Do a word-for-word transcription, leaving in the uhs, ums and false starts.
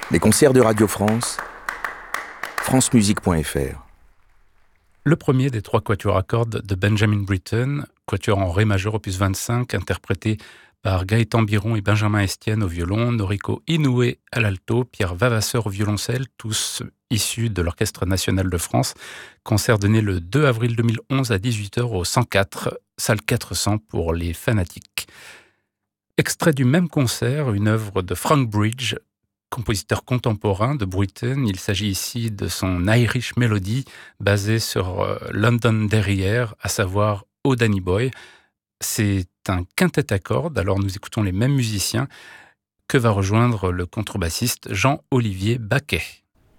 Les concerts de Radio France, francemusique point f r. Le premier des trois quatuors à cordes de Benjamin Britten, quatuor en ré majeur opus vingt-cinq, interprété par Gaëtan Biron et Benjamin Estienne au violon, Noriko Inoue à l'alto, Pierre Vavasseur au violoncelle, tous issus de l'Orchestre national de France. Concert donné le deux avril deux mille onze à dix-huit heures au cent quatre, salle quatre cents pour les fanatiques. Extrait du même concert, une œuvre de Frank Bridge, compositeur contemporain de Britten. Il s'agit ici de son Irish Melody, basé sur euh, London Derrière, à savoir Oh Danny Boy. C'est un quintet à cordes, alors nous écoutons les mêmes musiciens, que va rejoindre le contrebassiste Jean-Olivier Baquet.